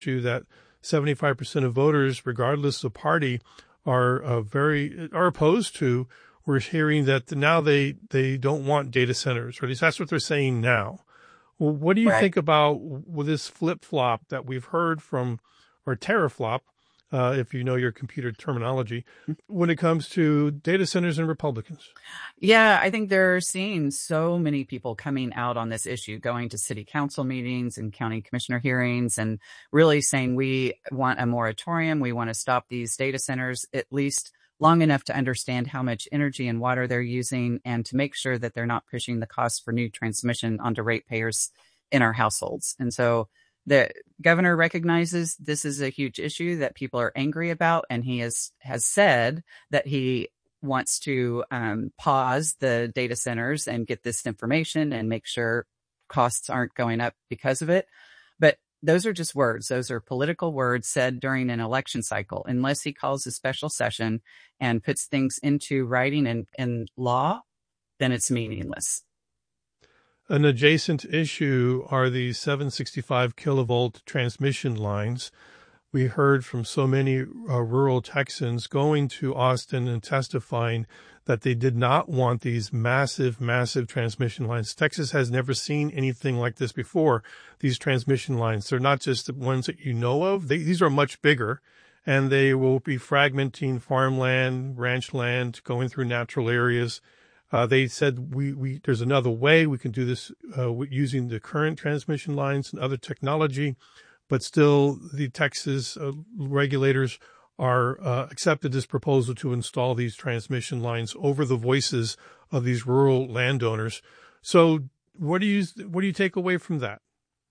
issue that 75% of voters, regardless of party, are opposed to. We're hearing that now they don't want data centers, or at least that's what they're saying now. Well, what do you think about this flip-flop that we've heard from, or teraflop, if you know your computer terminology, when it comes to data centers and Republicans? Yeah, I think they're seeing so many people coming out on this issue, going to city council meetings and county commissioner hearings and really saying we want a moratorium. We want to stop these data centers at least long enough to understand how much energy and water they're using and to make sure that they're not pushing the cost for new transmission onto ratepayers in our households. And so the governor recognizes this is a huge issue that people are angry about, and he has said that he wants to pause the data centers and get this information and make sure costs aren't going up because of it. But those are just words. Those are political words said during an election cycle. Unless he calls a special session and puts things into writing and law, then it's meaningless. An adjacent issue are the 765 kilovolt transmission lines. We heard from so many rural Texans going to Austin and testifying that they did not want these massive transmission lines. Texas has never seen anything like this before. These transmission lines, they're not just the ones that you know of. These are much bigger, and they will be fragmenting farmland, ranch land, going through natural areas. They said there's another way we can do this using the current transmission lines and other technology, but still the Texas regulators are accepted this proposal to install these transmission lines over the voices of these rural landowners. So what do you take away from that?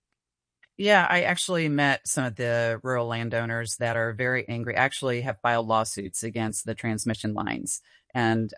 Yeah, I actually met some of the rural landowners that are very angry, actually have filed lawsuits against the transmission lines. And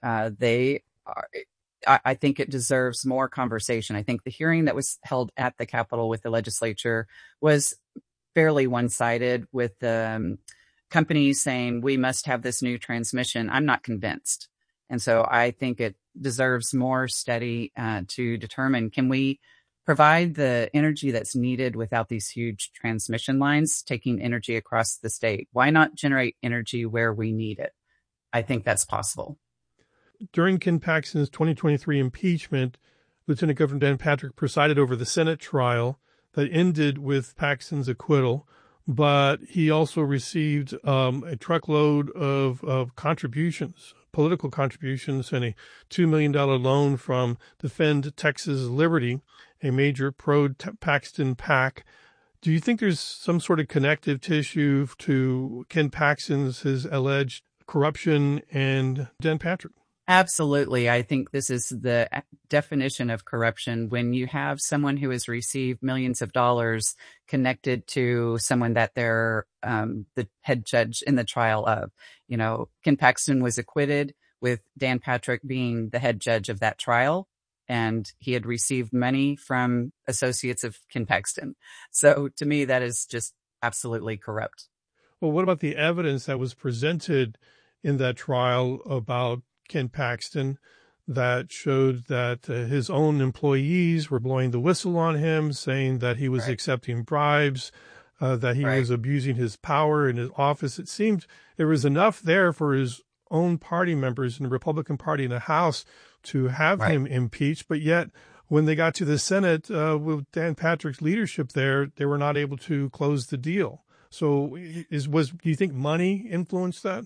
I think it deserves more conversation. I think the hearing that was held at the Capitol with the legislature was fairly one-sided, with the companies saying we must have this new transmission. I'm not convinced. And so I think it deserves more study to determine, can we provide the energy that's needed without these huge transmission lines taking energy across the state? Why not generate energy where we need it? I think that's possible. During Ken Paxton's 2023 impeachment, Lieutenant Governor Dan Patrick presided over the Senate trial that ended with Paxton's acquittal, but he also received a truckload of contributions, political contributions, and a $2 million loan from Defend Texas Liberty, a major pro-Paxton PAC. Do you think there's some sort of connective tissue to Ken Paxton's his alleged corruption and Dan Patrick? Absolutely. I think this is the definition of corruption, when you have someone who has received millions of dollars connected to someone that they're the head judge in the trial of. You know, Ken Paxton was acquitted, with Dan Patrick being the head judge of that trial, and he had received money from associates of Ken Paxton. So to me, that is just absolutely corrupt. Well, what about the evidence that was presented in that trial about Ken Paxton that showed that his own employees were blowing the whistle on him, saying that he was accepting bribes, that he was abusing his power in his office? It seemed there was enough there for his own party members in the Republican Party in the House to have him impeached. But yet, when they got to the Senate with Dan Patrick's leadership there, they were not able to close the deal. So do you think money influenced that?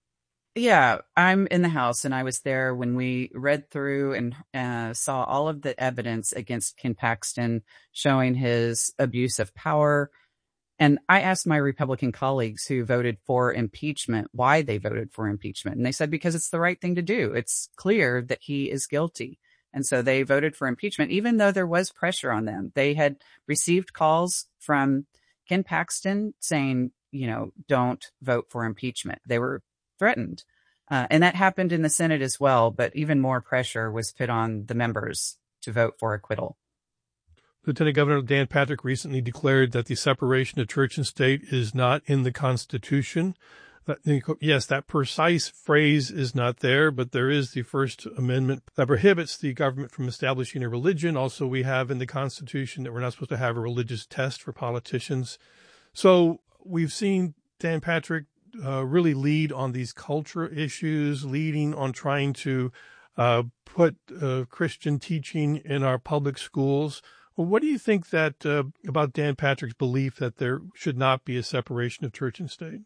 Yeah, I'm in the House, and I was there when we read through and saw all of the evidence against Ken Paxton showing his abuse of power. And I asked my Republican colleagues who voted for impeachment why they voted for impeachment. And they said, because it's the right thing to do. It's clear that he is guilty. And so they voted for impeachment, even though there was pressure on them. They had received calls from Ken Paxton saying, you know, don't vote for impeachment. They were threatened. And that happened in the Senate as well, but even more pressure was put on the members to vote for acquittal. Lieutenant Governor Dan Patrick recently declared that the separation of church and state is not in the Constitution. Yes, that precise phrase is not there, but there is the First Amendment that prohibits the government from establishing a religion. Also, we have in the Constitution that we're not supposed to have a religious test for politicians. So we've seen Dan Patrick really lead on these culture issues, leading on trying to put Christian teaching in our public schools. Well, what do you think that about Dan Patrick's belief that there should not be a separation of church and state?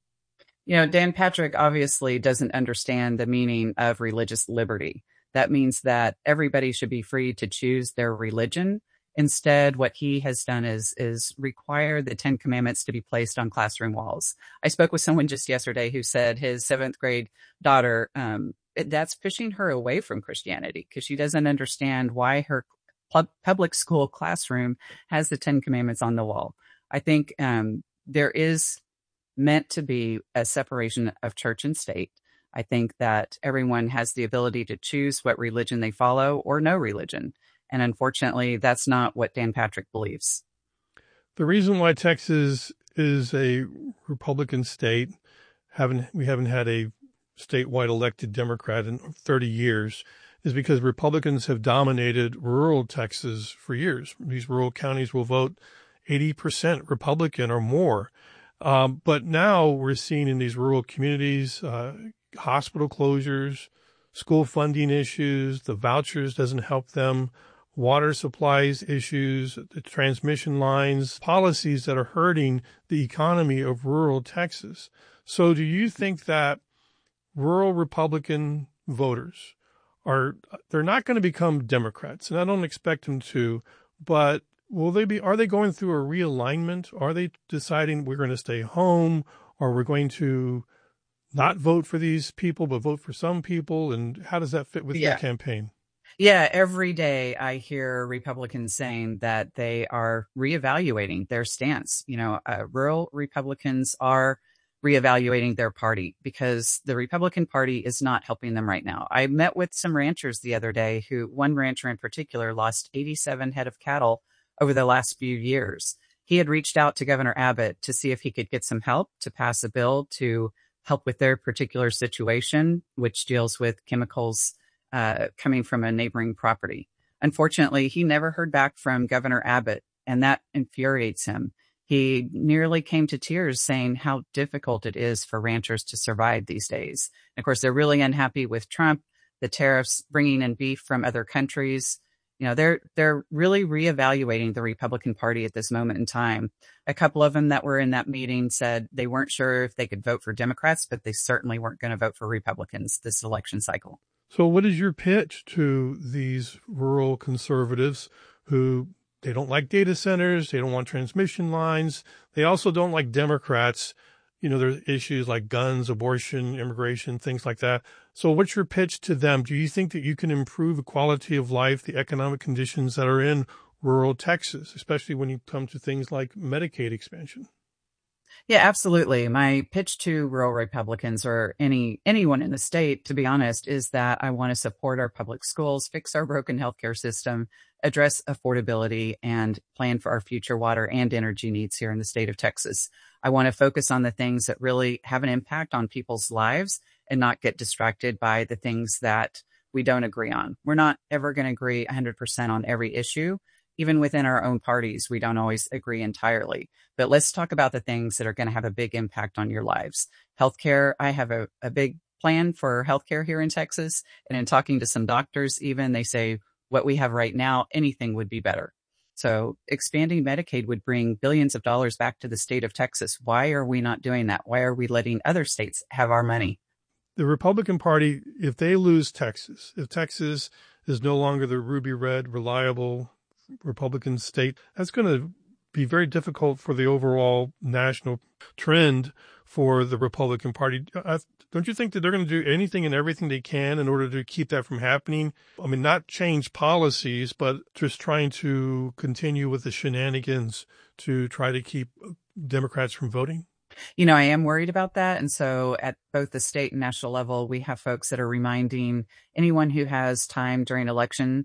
Dan Patrick obviously doesn't understand the meaning of religious liberty. That means that everybody should be free to choose their religion. Instead, what he has done is require the Ten Commandments to be placed on classroom walls. I spoke with someone just yesterday who said his 7th grade daughter, that's pushing her away from Christianity because she doesn't understand why her public school classroom has the Ten Commandments on the wall. I think there is meant to be a separation of church and state. I think that everyone has the ability to choose what religion they follow or no religion. And unfortunately, that's not what Dan Patrick believes. The reason why Texas is a Republican state, we haven't had a statewide elected Democrat in 30 years, is because Republicans have dominated rural Texas for years. These rural counties will vote 80% Republican or more. But now we're seeing in these rural communities, hospital closures, school funding issues, the vouchers doesn't help them, water supplies issues, the transmission lines, policies that are hurting the economy of rural Texas. So do you think that rural Republican voters they're not going to become Democrats, and I don't expect them to, but are they going through a realignment? Are they deciding we're going to stay home, or we're going to not vote for these people, but vote for some people? And how does that fit with your campaign? Yeah, every day I hear Republicans saying that they are reevaluating their stance. Rural Republicans are reevaluating their party because the Republican Party is not helping them right now. I met with some ranchers the other day one rancher in particular lost 87 head of cattle over the last few years. He had reached out to Governor Abbott to see if he could get some help to pass a bill to help with their particular situation, which deals with chemicals coming from a neighboring property. Unfortunately, he never heard back from Governor Abbott, and that infuriates him. He nearly came to tears saying how difficult it is for ranchers to survive these days. And of course, they're really unhappy with Trump, the tariffs, bringing in beef from other countries. They're really reevaluating the Republican Party at this moment in time. A couple of them that were in that meeting said they weren't sure if they could vote for Democrats, but they certainly weren't going to vote for Republicans this election cycle. So what is your pitch to these rural conservatives who they don't like data centers, they don't want transmission lines, they also don't like Democrats? There's issues like guns, abortion, immigration, things like that. So what's your pitch to them? Do you think that you can improve the quality of life, the economic conditions that are in rural Texas, especially when you come to things like Medicaid expansion? Yeah, absolutely. My pitch to rural Republicans or anyone in the state, to be honest, is that I want to support our public schools, fix our broken healthcare system, address affordability, and plan for our future water and energy needs here in the state of Texas. I want to focus on the things that really have an impact on people's lives and not get distracted by the things that we don't agree on. We're not ever going to agree 100% on every issue. Even within our own parties, we don't always agree entirely. But let's talk about the things that are going to have a big impact on your lives. Healthcare, I have a big plan for healthcare here in Texas. And in talking to some doctors, even they say what we have right now, anything would be better. So expanding Medicaid would bring billions of dollars back to the state of Texas. Why are we not doing that? Why are we letting other states have our money? The Republican Party, if they lose Texas, if Texas is no longer the ruby red, reliable Republican state, that's going to be very difficult for the overall national trend for the Republican Party. Don't you think that they're going to do anything and everything they can in order to keep that from happening? I mean, not change policies, but just trying to continue with the shenanigans to try to keep Democrats from voting? I am worried about that. And so at both the state and national level, we have folks that are reminding anyone who has time during election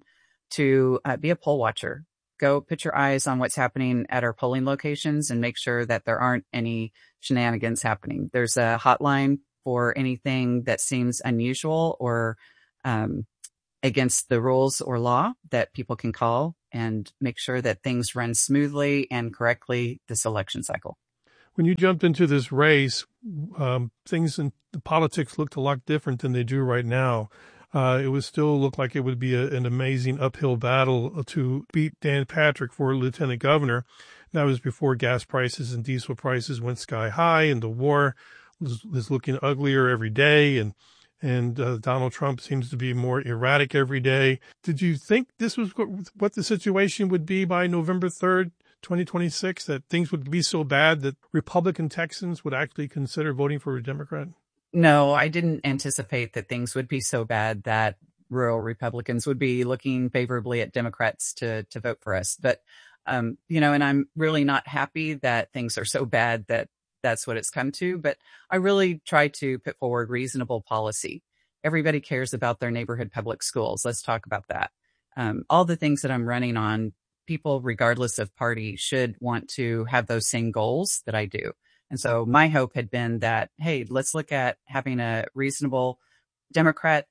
to be a poll watcher. Go put your eyes on what's happening at our polling locations and make sure that there aren't any shenanigans happening. There's a hotline for anything that seems unusual or against the rules or law that people can call and make sure that things run smoothly and correctly this election cycle. When you jumped into this race, things in the politics looked a lot different than they do right now. It would still look like it would be an amazing uphill battle to beat Dan Patrick for lieutenant governor. That was before gas prices and diesel prices went sky high, and the war was looking uglier every day, and Donald Trump seems to be more erratic every day. Did you think this was what the situation would be by November 3rd, 2026, that things would be so bad that Republican Texans would actually consider voting for a Democrat? No, I didn't anticipate that things would be so bad that rural Republicans would be looking favorably at Democrats to vote for us. But, and I'm really not happy that things are so bad that that's what it's come to. But I really try to put forward reasonable policy. Everybody cares about their neighborhood public schools. Let's talk about that. All the things that I'm running on, people, regardless of party, should want to have those same goals that I do. And so my hope had been that, hey, let's look at having a reasonable Democrat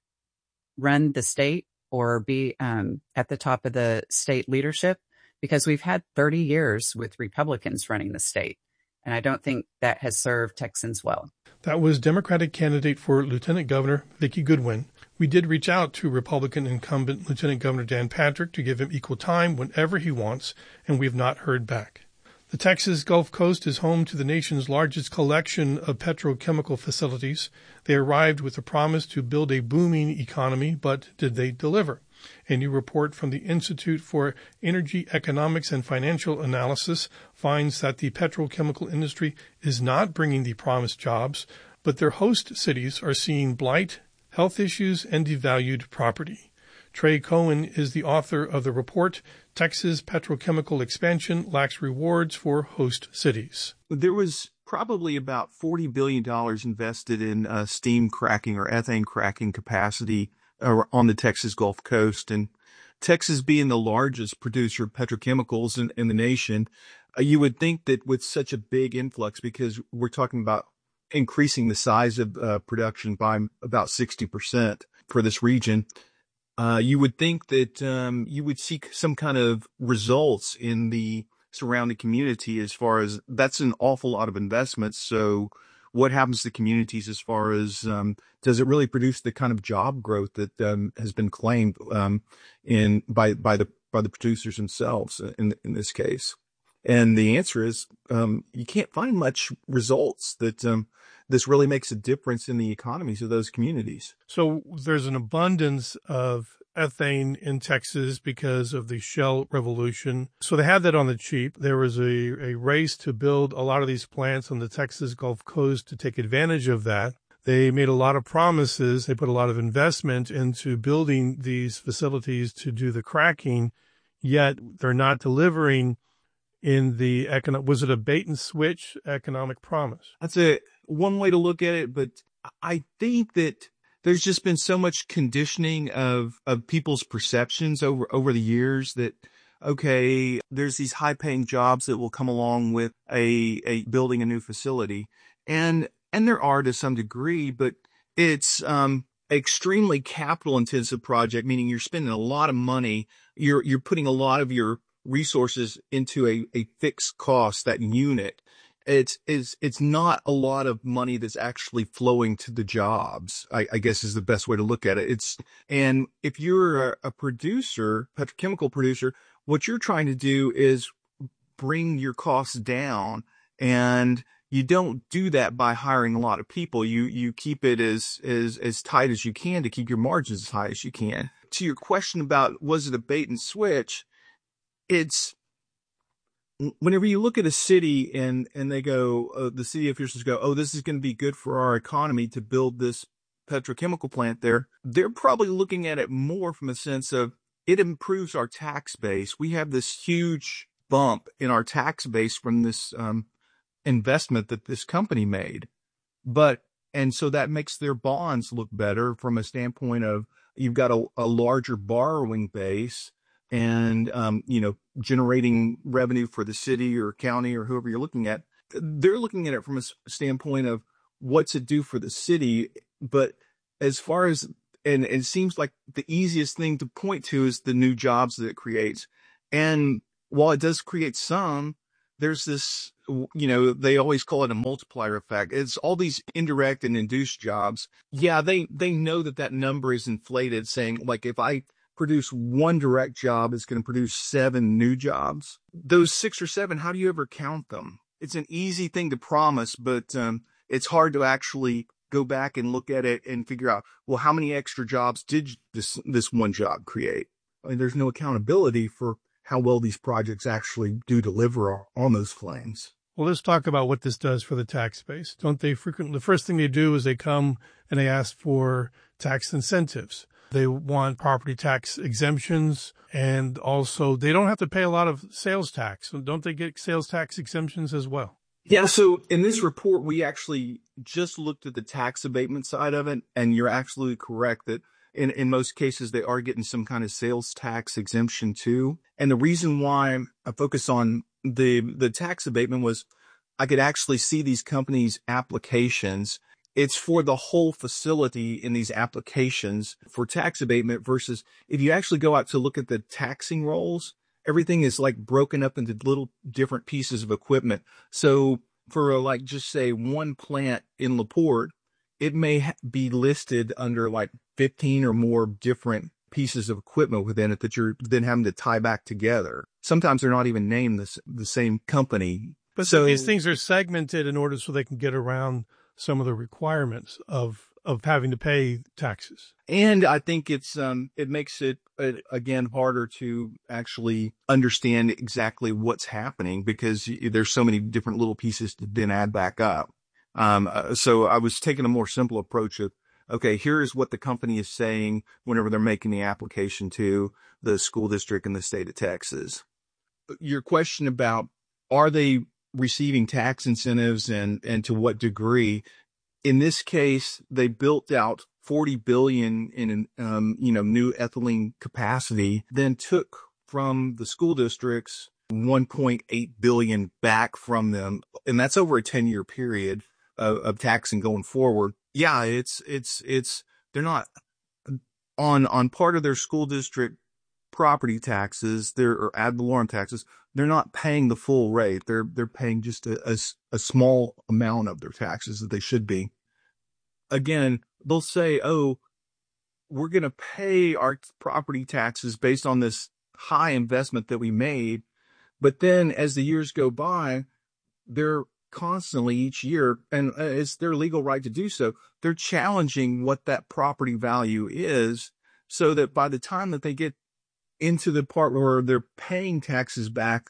run the state or be at the top of the state leadership, because we've had 30 years with Republicans running the state. And I don't think that has served Texans well. That was Democratic candidate for Lieutenant Governor Vicki Goodwin. We did reach out to Republican incumbent Lieutenant Governor Dan Patrick to give him equal time whenever he wants, and we have not heard back. The Texas Gulf Coast is home to the nation's largest collection of petrochemical facilities. They arrived with a promise to build a booming economy, but did they deliver? A new report from the Institute for Energy Economics and Financial Analysis finds that the petrochemical industry is not bringing the promised jobs, but their host cities are seeing blight, health issues, and devalued property. Trey Cohen is the author of the report, Texas Petrochemical Expansion Lacks Rewards for Host Cities. There was probably about $40 billion invested in steam cracking or ethane cracking capacity on the Texas Gulf Coast. And Texas being the largest producer of petrochemicals in the nation, you would think that with such a big influx, because we're talking about increasing the size of production by about 60% for this region, you would think that you would see some kind of results in the surrounding community as far as that's an awful lot of investments. So what happens to communities as far as does it really produce the kind of job growth that has been claimed by the producers themselves in this case? And the answer is you can't find much results that this really makes a difference in the economies of those communities. So there's an abundance of ethane in Texas because of the shale revolution. So they had that on the cheap. There was a race to build a lot of these plants on the Texas Gulf Coast to take advantage of that. They made a lot of promises. They put a lot of investment into building these facilities to do the cracking, yet they're not delivering in the was it a bait and switch economic promise? That's one way to look at it, but I think that there's just been so much conditioning of people's perceptions over the years that, okay, there's these high paying jobs that will come along with a building a new facility. And there are to some degree, but it's extremely capital intensive project, meaning you're spending a lot of money. You're putting a lot of your resources into a fixed cost, that unit. It's not a lot of money that's actually flowing to the jobs, I guess is the best way to look at it. And if you're a producer, petrochemical producer, what you're trying to do is bring your costs down, and you don't do that by hiring a lot of people. You keep it as tight as you can to keep your margins as high as you can. To your question about was it a bait and switch, it's whenever you look at a city and they go, the city officials go, oh, this is going to be good for our economy to build this petrochemical plant there. They're probably looking at it more from a sense of it improves our tax base. We have this huge bump in our tax base from this investment that this company made. And so that makes their bonds look better from a standpoint of you've got a larger borrowing base and, generating revenue for the city or county or whoever you're looking at. They're looking at it from a standpoint of what's it do for the city. But as far as, and it seems like the easiest thing to point to is the new jobs that it creates. And while it does create some, there's this, they always call it a multiplier effect. It's all these indirect and induced jobs. Yeah, they know that number is inflated, saying like, if I produce one direct job, it's going to produce 7 new jobs. Those 6 or 7, how do you ever count them? It's an easy thing to promise, but it's hard to actually go back and look at it and figure out, well, how many extra jobs did this one job create? I mean, there's no accountability for how well these projects actually do deliver on those claims. Well, let's talk about what this does for the tax base. Don't they frequently, the first thing they do is they come and they ask for tax incentives. They want property tax exemptions, and also they don't have to pay a lot of sales tax. Don't they get sales tax exemptions as well? Yeah, so in this report, we actually just looked at the tax abatement side of it, and you're absolutely correct that in most cases, they are getting some kind of sales tax exemption too. And the reason why I focus on the tax abatement was I could actually see these companies' applications. It's for the whole facility in these applications for tax abatement versus if you actually go out to look at the taxing rolls, everything is like broken up into little different pieces of equipment. So for like just say one plant in LaPorte, it may be listed under like 15 or more different pieces of equipment within it that you're then having to tie back together. Sometimes they're not even named the same company. But so these things are segmented in order so they can get around some of the requirements of having to pay taxes. And I think it makes it again harder to actually understand exactly what's happening because there's so many different little pieces to then add back up. So I was taking a more simple approach of, okay, here's what the company is saying whenever they're making the application to the school district in the state of Texas. Your question about, are they receiving tax incentives and to what degree? In this case, they built out 40 billion in, new ethylene capacity, then took from the school districts 1.8 billion back from them. And that's over a 10-year period of taxing going forward. Yeah, they're not on part of their school district property taxes, or ad valorem taxes, they're not paying the full rate. They're paying just a small amount of their taxes that they should be. Again, they'll say, oh, we're going to pay our property taxes based on this high investment that we made. But then as the years go by, they're constantly each year, and it's their legal right to do so, they're challenging what that property value is so that by the time that they get into the part where they're paying taxes back,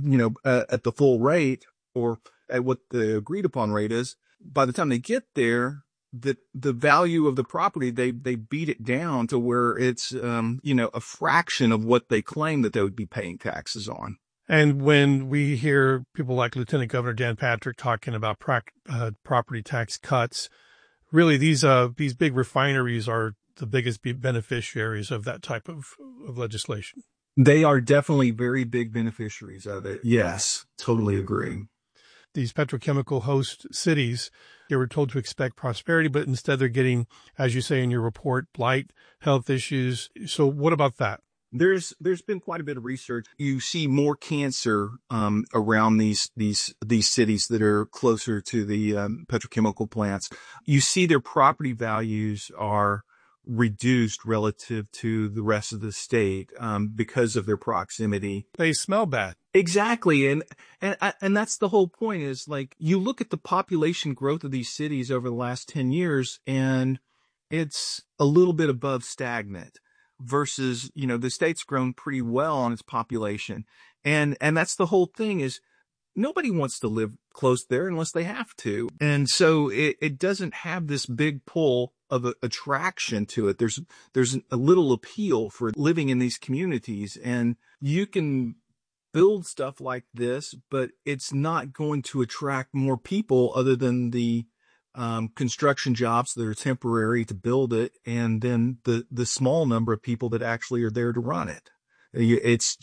at the full rate or at what the agreed upon rate is, by the time they get there, the value of the property, they beat it down to where it's, a fraction of what they claim that they would be paying taxes on. And when we hear people like Lieutenant Governor Dan Patrick talking about property tax cuts, really these big refineries are the biggest beneficiaries of that type of legislation. They are definitely very big beneficiaries of it. Yes, totally agree. These petrochemical host cities, they were told to expect prosperity, but instead they're getting, as you say in your report, blight, health issues. So what about that? There's been quite a bit of research. You see more cancer around these cities that are closer to the petrochemical plants. You see their property values are reduced relative to the rest of the state because of their proximity. They smell bad. Exactly. And that's the whole point is like you look at the population growth of these cities over the last 10 years and it's a little bit above stagnant versus, the state's grown pretty well on its population. And that's the whole thing is nobody wants to live close there unless they have to. And so it doesn't have this big pull of attraction to it. There's a little appeal for living in these communities, and you can build stuff like this, but it's not going to attract more people other than the construction jobs that are temporary to build it, and then the small number of people that actually are there to run it. It's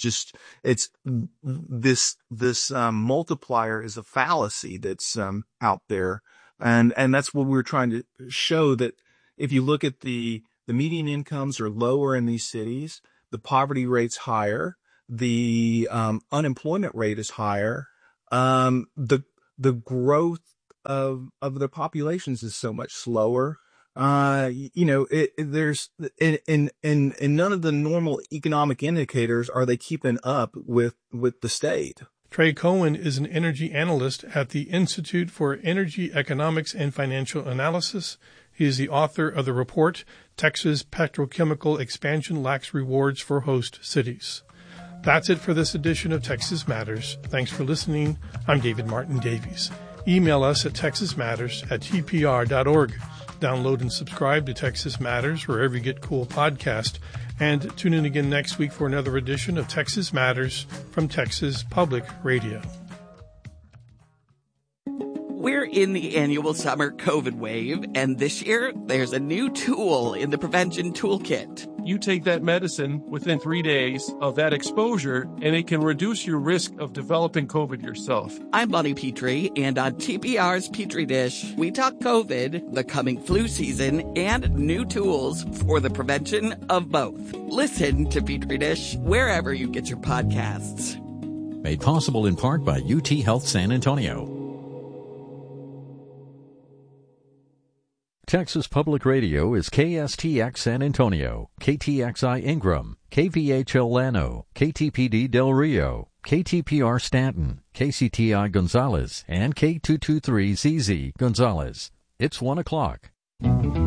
this multiplier is a fallacy that's out there, and that's what we're trying to show, that if you look at the median incomes are lower in these cities, the poverty rate's higher, the unemployment rate is higher, the growth of the populations is so much slower. There's in none of the normal economic indicators are they keeping up with the state. Trey Cohen is an energy analyst at the Institute for Energy Economics and Financial Analysis. He is the author of the report, Texas Petrochemical Expansion Lacks Rewards for Host Cities. That's it for this edition of Texas Matters. Thanks for listening. I'm David Martin Davies. Email us at texasmatters@tpr.org. Download and subscribe to Texas Matters wherever you get cool podcasts. And tune in again next week for another edition of Texas Matters from Texas Public Radio. We're in the annual summer COVID wave, and this year there's a new tool in the prevention toolkit. You take that medicine within 3 days of that exposure, and it can reduce your risk of developing COVID yourself. I'm Bonnie Petrie, and on TPR's Petri Dish, we talk COVID, the coming flu season, and new tools for the prevention of both. Listen to Petri Dish wherever you get your podcasts. Made possible in part by UT Health San Antonio. Texas Public Radio is KSTX San Antonio, KTXI Ingram, KVHL Llano, KTPD Del Rio, KTPR Stanton, KCTI Gonzales, and K223ZZ Gonzales. It's 1 o'clock.